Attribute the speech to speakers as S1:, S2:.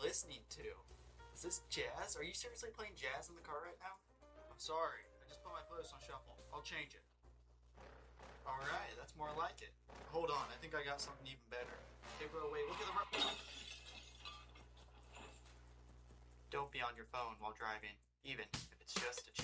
S1: listening to? Is this jazz? Are you seriously playing jazz in the car right now? I'm sorry. I just put my playlist on shuffle. I'll change it. Alright, that's more like it. Hold on, I think I got something even better. Hey bro, wait, look at the road. Don't be on your phone while driving, even if it's just a